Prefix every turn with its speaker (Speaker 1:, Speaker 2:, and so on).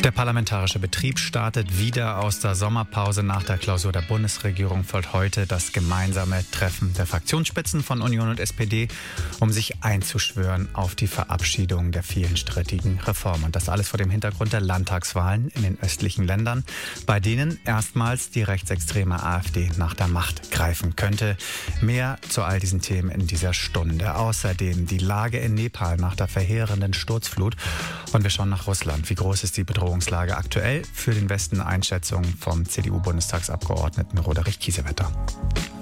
Speaker 1: Der parlamentarische Betrieb startet wieder aus der Sommerpause. Nach der Klausur der Bundesregierung folgt heute das gemeinsame Treffen der Fraktionsspitzen von Union und SPD, um sich einzuschwören auf die Verabschiedung der vielen strittigen Reformen. Und das alles vor dem Hintergrund der Landtagswahlen in den östlichen Ländern, bei denen erstmals die rechtsextreme AfD nach der Macht greifen könnte. Mehr zu all diesen Themen in dieser Stunde. Außerdem die Lage in Nepal nach der verheerenden Sturzflut. Und wir schauen nach Russland. Wie groß ist die Bedrohungslage aktuell? Für den Westen Einschätzung vom CDU-Bundestagsabgeordneten Roderich Kiesewetter.